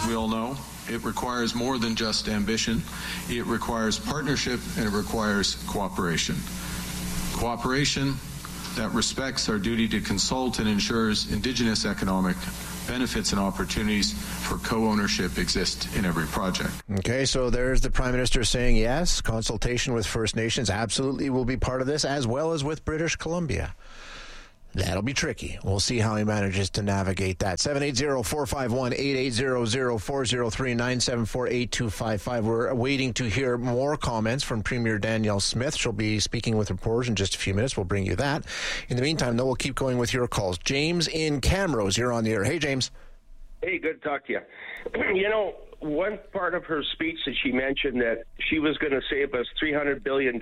as we all know, it requires more than just ambition. It requires partnership and it requires cooperation. Cooperation that respects our duty to consult and ensures Indigenous economic benefits and opportunities for co-ownership exist in every project. Okay, so there's the Prime Minister saying yes, consultation with First Nations absolutely will be part of this, as well as with British Columbia. That'll be tricky. We'll see how he manages to navigate that. 780-451-8800-403-974-8255. We're waiting to hear more comments from Premier Danielle Smith. She'll be speaking with reporters in just a few minutes. We'll bring you that. In the meantime, though, we'll keep going with your calls. James in Camrose, you're on the air. Hey, James. Hey, good to talk to you. You know, one part of her speech that she mentioned that she was going to save us $300 billion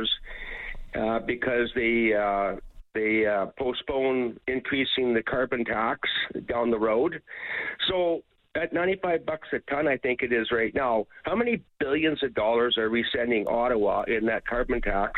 because they postpone increasing the carbon tax down the road. So at $95 a ton, I think it is right now, how many billions of dollars are we sending Ottawa in that carbon tax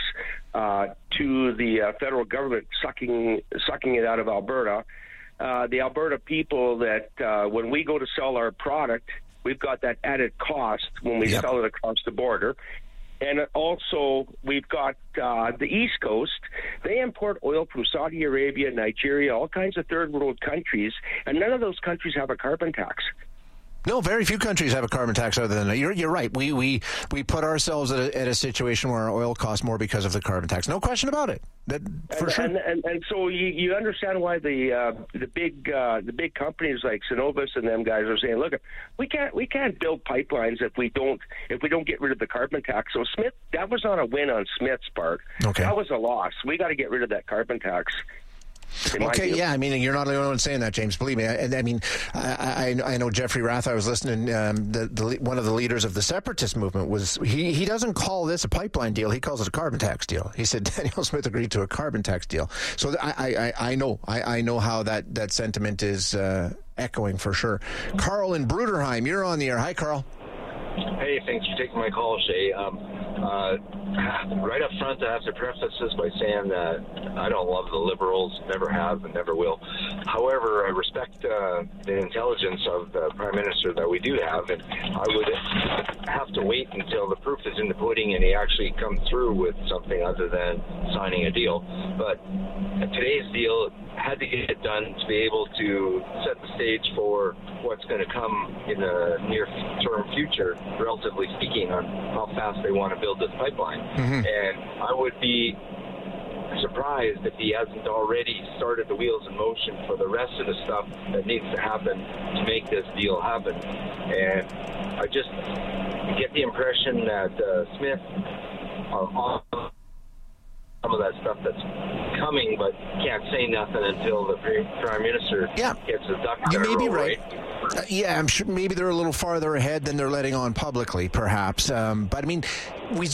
to the federal government, sucking it out of Alberta? The Alberta people that when we go to sell our product, we've got that added cost when we sell it across the border. And also, we've got the East Coast. They import oil from Saudi Arabia, Nigeria, all kinds of third world countries, and none of those countries have a carbon tax. No, very few countries have a carbon tax other than that. You're right. We put ourselves at a situation where our oil costs more because of the carbon tax. No question about it. For sure. And so you understand why the big companies like Cenovus and them guys are saying, look, we can't build pipelines if we don't get rid of the carbon tax. So Smith, that was not a win on Smith's part. Okay. That was a loss. We got to get rid of that carbon tax. Okay, yeah, I mean, you're not the only one saying that, James. Believe me. I mean, I know Jeffrey Rath. I was listening. One of the leaders of the separatist movement was he doesn't call this a pipeline deal. He calls it a carbon tax deal. He said Danielle Smith agreed to a carbon tax deal. So I know how that sentiment is echoing for sure. Carl in Bruderheim, you're on the air. Hi, Carl. Hey, thanks for taking my call, Shay. Right up front, I have to preface this by saying that I don't love the Liberals, never have and never will. However, I respect the intelligence of the Prime Minister that we do have, and I would have to wait until the proof is in the pudding and he actually comes through with something other than signing a deal. But today's deal had to get it done to be able to set the stage for what's going to come in the near-term future, relatively speaking, on how fast they want to build this pipeline. Mm-hmm. And I would be surprised if he hasn't already started the wheels in motion for the rest of the stuff that needs to happen to make this deal happen. And I just get the impression that Smith, on some of that stuff that's coming, but can't say nothing until the Prime Minister gets his ducks in a row. You may be right. I'm sure maybe they're a little farther ahead than they're letting on publicly, perhaps. But I mean, we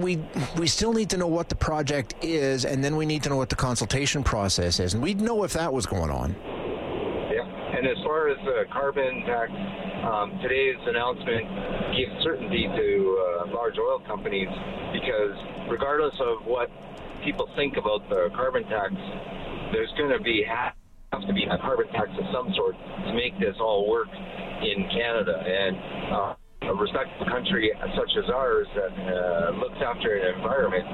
still need to know what the project is, and then we need to know what the consultation process is, and we'd know if that was going on. Yeah, and as far as the carbon tax, today's announcement gives certainty to large oil companies, because regardless of what people think about the carbon tax, there's going to have to be a carbon tax of some sort to make this all work in Canada. And a respectable country such as ours that looks after an environment,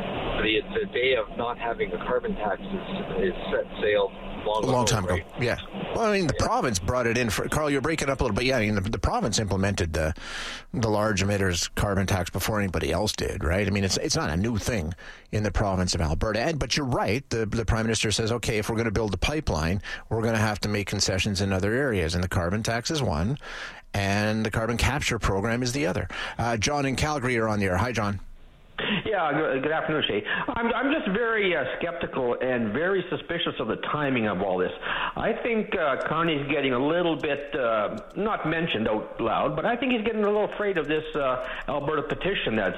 the day of not having a carbon tax is set sail a long time ago. Right? Yeah. Well, I mean, the province brought it in. Carl, you're breaking up a little bit. Yeah, I mean, the province implemented the large emitters carbon tax before anybody else did, right? I mean, it's not a new thing in the province of Alberta. But you're right. The Prime Minister says, okay, if we're going to build the pipeline, we're going to have to make concessions in other areas. And the carbon tax is one, and the carbon capture program is the other. John in Calgary, you're on the air. Hi, John. Yeah, good afternoon, Shay. I'm just very skeptical and very suspicious of the timing of all this. I think Carney's getting a little bit, not mentioned out loud, but I think he's getting a little afraid of this Alberta petition that's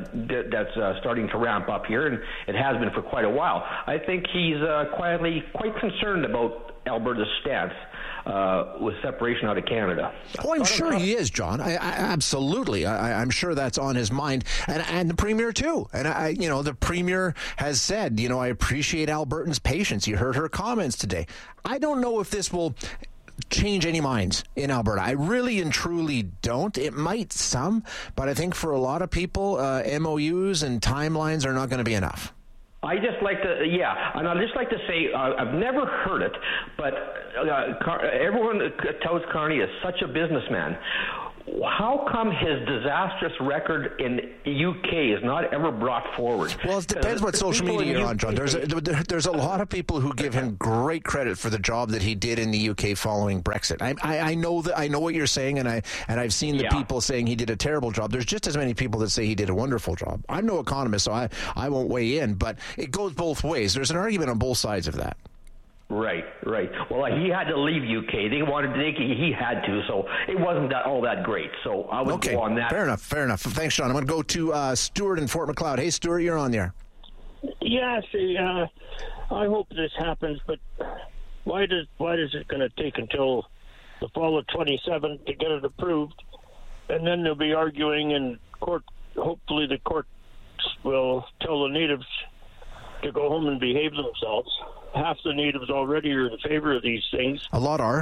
starting to ramp up here, and it has been for quite a while. I think he's quietly quite concerned about Alberta's stance with separation out of Canada. Oh, I'm sure he is, John. Absolutely. I'm sure that's on his mind, and the Premier too. And the Premier has said, I appreciate Albertans' patience. You heard her comments today. I don't know if this will change any minds in Alberta. I really and truly don't. It might some, but I think for a lot of people, MOUs and timelines are not going to be enough. I just like to, and I'd just like to say, I've never heard it, but everyone tells Carney is such a businessman. How come his disastrous record in UK is not ever brought forward? Well, it depends what social media you're on, John. There's a lot of people who give him great credit for the job that he did in the UK following Brexit. I know that. I know what you're saying, and I've seen the people saying he did a terrible job. There's just as many people that say he did a wonderful job. I'm no economist, so I won't weigh in, but it goes both ways. There's an argument on both sides of that. Right. Well, he had to leave UK. He had to, so it wasn't all that great. So I would go on that. Fair enough. Thanks, Sean. I'm going to go to Stuart in Fort Macleod. Hey, Stuart, you're on there. Yeah, see, I hope this happens, but why is it going to take until the fall of 27 to get it approved? And then they'll be arguing in court. Hopefully the courts will tell the natives to go home and behave themselves. Half the natives already are in favor of these things. A lot are.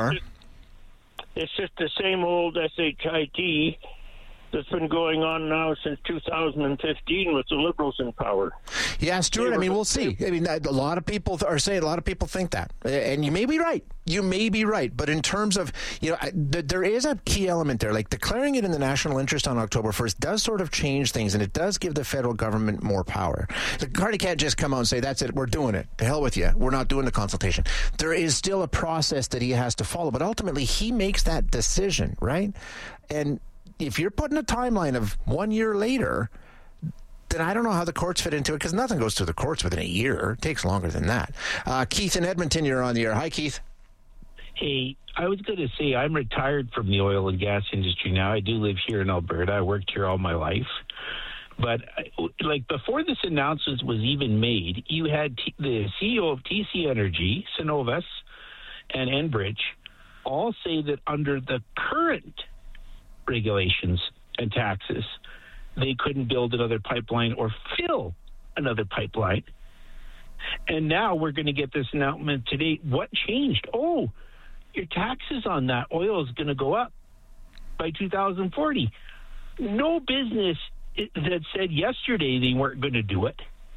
It's just the same old SHIT that's been going on now since 2015 with the Liberals in power. Yeah, Stuart, we'll see. A lot of people are saying, a lot of people think that. And you may be right. But in terms of, there is a key element there. Like declaring it in the national interest on October 1st does sort of change things, and it does give the federal government more power. The party can't just come out and say, that's it, we're doing it. To hell with you. We're not doing the consultation. There is still a process that he has to follow, but ultimately he makes that decision, right? And if you're putting a timeline of 1 year later, then I don't know how the courts fit into it, because nothing goes through the courts within a year. It takes longer than that. Keith in Edmonton, you're on the air. Hi, Keith. Hey, I was going to say I'm retired from the oil and gas industry now. I do live here in Alberta. I worked here all my life. But before this announcement was even made, you had the CEO of TC Energy, Cenovus, and Enbridge all say that under the current regulations and taxes, they couldn't build another pipeline or fill another pipeline. And now we're going to get this announcement today. What changed? Oh, your taxes on that oil is going to go up by 2040. No business that said yesterday they weren't going to do it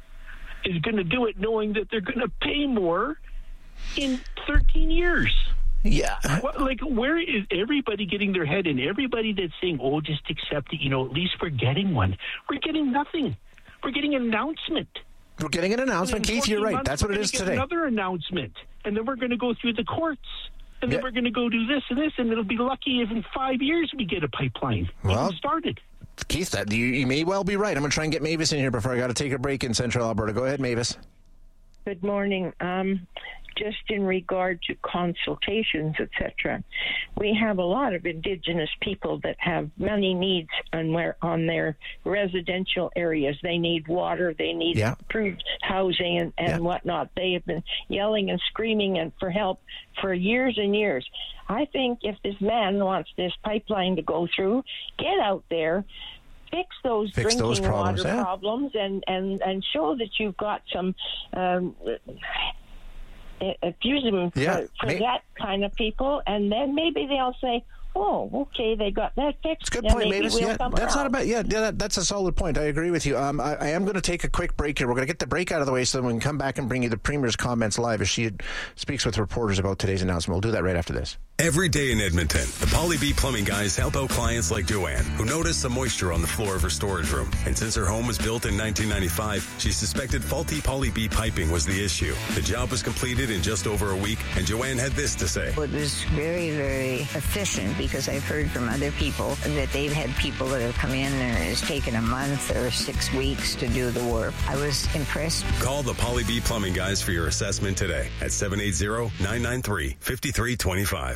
is going to do it knowing that they're going to pay more in 13 years. Yeah. Where is everybody getting their head in? Everybody that's saying, oh, just accept it, at least we're getting one. We're getting nothing. We're getting an announcement. We're getting an announcement, Keith, you're right. That's what it is today. Another announcement, and then we're going to go through the courts, and then we're going to go do this and this, and it'll be lucky if in 5 years we get a pipeline. Well, started. Keith, you may well be right. I'm going to try and get Mavis in here before I got to take a break in Central Alberta. Go ahead, Mavis. Good morning. Just in regard to consultations, etc., we have a lot of Indigenous people that have many needs on their residential areas. They need water, they need improved housing and whatnot. They have been yelling and screaming for help for years and years. I think if this man wants this pipeline to go through, get out there, fix those drinking water problems, and show that you've got some abusing for that kind of people, and then maybe they'll say, oh, okay, they got that fixed. Good point, Mavis. That's not a bad. That's a solid point. I agree with you. I am going to take a quick break here. We're going to get the break out of the way so that we can come back and bring you the Premier's comments live as she speaks with reporters about today's announcement. We'll do that right after this. Every day in Edmonton, the Polly B Plumbing guys help out clients like Joanne, who noticed some moisture on the floor of her storage room. And since her home was built in 1995, she suspected faulty Polly B piping was the issue. The job was completed in just over a week, and Joanne had this to say. It was very, very efficient, because I've heard from other people that they've had people that have come in and it's taken a month or 6 weeks to do the work. I was impressed. Call the Polly B Plumbing guys for your assessment today at 780-993-5325.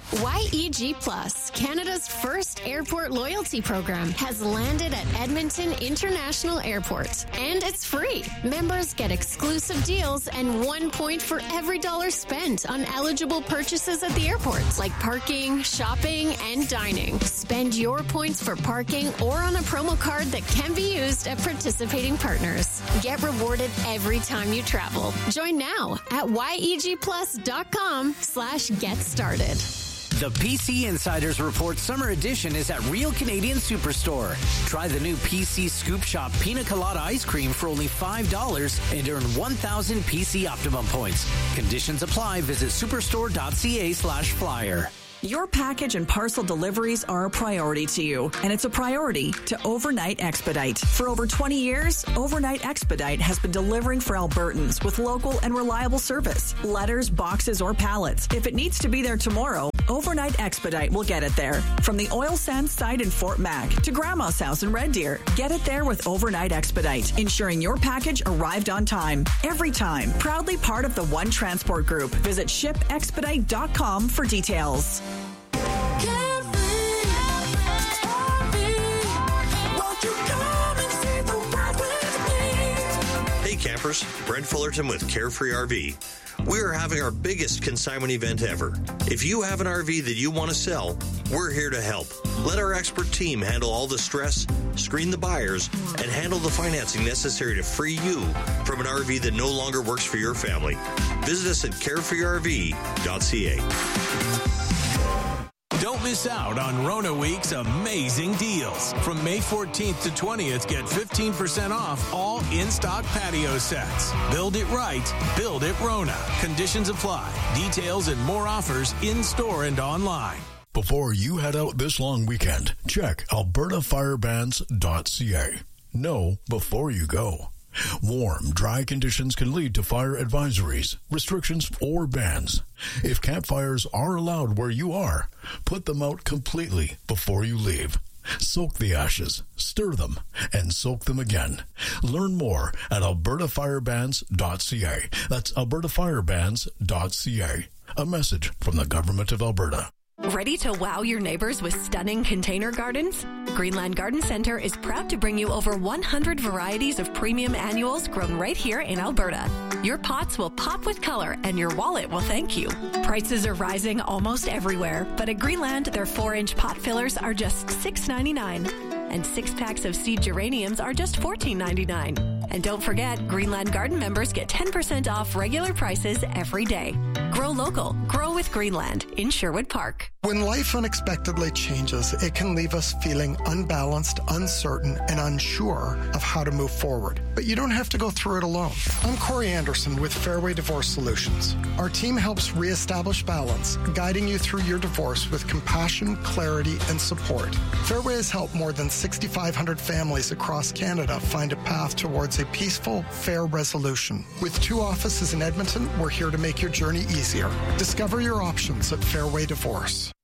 YEG Plus, Canada's first airport loyalty program, has landed at Edmonton International Airport. And it's free. Members get exclusive deals and 1 point for every dollar spent on eligible purchases at the airport, like parking, shopping, and dining. Spend your points for parking or on a promo card that can be used at participating partners. Get rewarded every time you travel. Join now at yegplus.com/get started. The PC Insiders Report Summer Edition is at Real Canadian Superstore. Try the new PC Scoop Shop Pina Colada Ice Cream for only $5 and earn 1,000 PC Optimum points. Conditions apply. Visit superstore.ca/flyer. Your package and parcel deliveries are a priority to you, and it's a priority to Overnight Expedite. For over 20 years, Overnight Expedite has been delivering for Albertans with local and reliable service. Letters, boxes, or pallets. If it needs to be there tomorrow, Overnight Expedite will get it there. From the oil sands site in Fort Mac to Grandma's house in Red Deer, get it there with Overnight Expedite, ensuring your package arrived on time. Every time. Proudly part of the One Transport Group. Visit shipexpedite.com for details. Hey campers, Brent Fullerton with Carefree RV. We are having our biggest consignment event ever. If you have an RV that you want to sell, we're here to help. Let our expert team handle all the stress, screen the buyers, and handle the financing necessary to free you from an RV that no longer works for your family. Visit us at carefreerv.ca. Don't miss out on Rona Week's amazing deals. From May 14th to 20th, get 15% off all in-stock patio sets. Build it right. Build it Rona. Conditions apply. Details and more offers in-store and online. Before you head out this long weekend, check albertafirebans.ca. Know before you go. Warm, dry conditions can lead to fire advisories, restrictions, or bans. If campfires are allowed where you are, put them out completely before you leave. Soak the ashes, stir them, and soak them again. Learn more at albertafirebans.ca. That's albertafirebans.ca. A message from the Government of Alberta. Ready to wow your neighbors with stunning container gardens? Greenland Garden Center is proud to bring you over 100 varieties of premium annuals grown right here in Alberta. Your pots will pop with color and your wallet will thank you. Prices are rising almost everywhere, but at Greenland, their 4-inch pot fillers are just $6.99. And 6 packs of seed geraniums are just $14.99. And don't forget, Greenland Garden members get 10% off regular prices every day. Grow local. Grow with Greenland in Sherwood Park. When life unexpectedly changes, it can leave us feeling unbalanced, uncertain, and unsure of how to move forward. But you don't have to go through it alone. I'm Corey Anderson with Fairway Divorce Solutions. Our team helps reestablish balance, guiding you through your divorce with compassion, clarity, and support. Fairway has helped more than 6,500 families across Canada find a path towards a peaceful, fair resolution. With 2 offices in Edmonton, we're here to make your journey easier. Discover your options at Fairway Divorce.